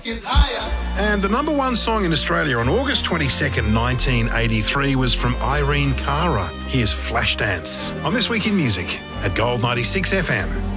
And the number one song in Australia on August 22nd, 1983 was from Irene Cara. Here's Flashdance on This Week in Music at Gold 96 FM.